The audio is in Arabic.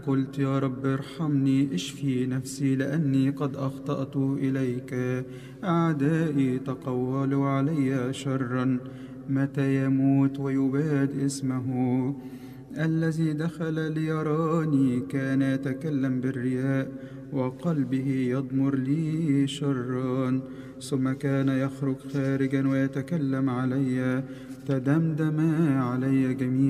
قلت يا رب ارحمني اشفي نفسي لأني قد أخطأت إليك. أعدائي تقولوا علي شرا، متى يموت ويباد اسمه؟ الذي دخل ليراني كان يتكلم بالرياء، وقلبه يضمر لي شرا. ثم كان يخرج خارجا ويتكلم علي، تدمدم علي جميعا.